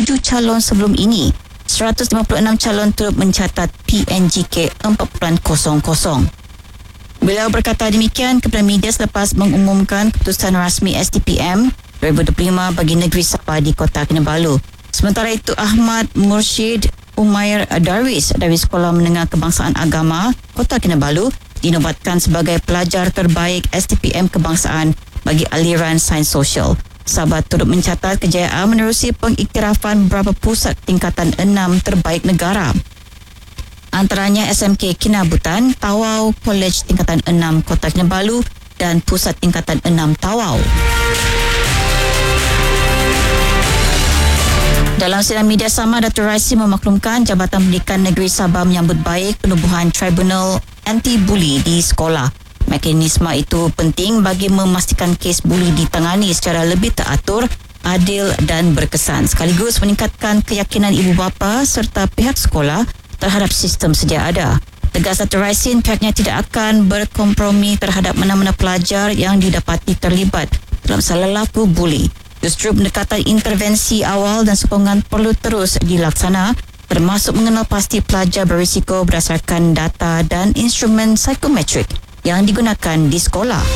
7 calon sebelum ini. 156 calon turut mencatat PNGK 4.00. Beliau berkata demikian kepada media selepas mengumumkan keputusan rasmi STPM 2025 bagi negeri Sabah di Kota Kinabalu. Sementara itu, Ahmad Mursyid Umair Darwis dari Sekolah Menengah Kebangsaan Agama Kota Kinabalu dinobatkan sebagai pelajar terbaik STPM Kebangsaan bagi aliran Sains Sosial. Sabah turut mencatat kejayaan menerusi pengiktirafan beberapa pusat tingkatan 6 terbaik negara. Antaranya SMK Kinabutan, Tawau, College tingkatan 6 Kota Kinabalu dan Pusat tingkatan 6 Tawau. Dalam sidang media sama, Datuk Raisi memaklumkan Jabatan Pendidikan Negeri Sabah menyambut baik penubuhan Tribunal Anti-Bully di sekolah. Mekanisme itu penting bagi memastikan kes buli ditangani secara lebih teratur, adil dan berkesan, sekaligus meningkatkan keyakinan ibu bapa serta pihak sekolah terhadap sistem sedia ada. Tegas Datuk Raisin, pihaknya tidak akan berkompromi terhadap mana-mana pelajar yang didapati terlibat dalam salah laku buli. Justru pendekatan intervensi awal dan sokongan perlu terus dilaksana, termasuk mengenal pasti pelajar berisiko berdasarkan data dan instrumen psikometrik yang digunakan di sekolah.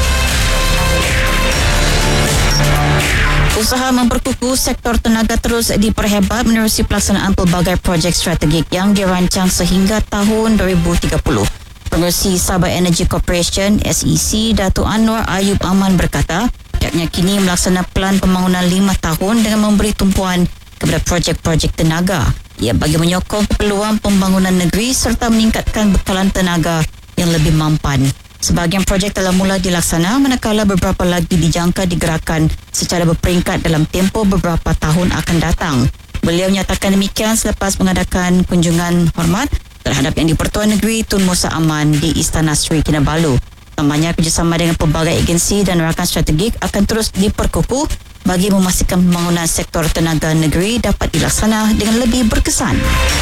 Usaha memperkukuh sektor tenaga terus diperhebat menerusi pelaksanaan pelbagai projek strategik yang dirancang sehingga tahun 2030. Pengerusi Sabah Energy Corporation SEC Datuk Anwar Ayub Aman berkata, pihaknya kini melaksana pelan pembangunan 5 tahun dengan memberi tumpuan kepada projek-projek tenaga. Ia bagi menyokong peluang pembangunan negeri serta meningkatkan bekalan tenaga yang lebih mampan. Sebahagian projek telah mula dilaksana manakala beberapa lagi dijangka digerakkan secara berperingkat dalam tempoh beberapa tahun akan datang. Beliau menyatakan demikian selepas mengadakan kunjungan hormat terhadap Yang di-Pertuan Negeri Tun Musa Aman di Istana Sri Kinabalu. Tambahnya, kerjasama dengan pelbagai agensi dan rakan strategik akan terus diperkukuh bagi memastikan pembangunan sektor tenaga negeri dapat dilaksana dengan lebih berkesan.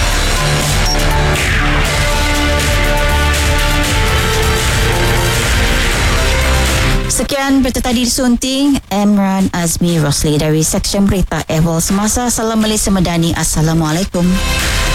Sekian berita tadi disunting Emran Azmi Rosli dari Seksyen Berita Ehwal Semasa. Salam Malaysia Madani. Assalamualaikum.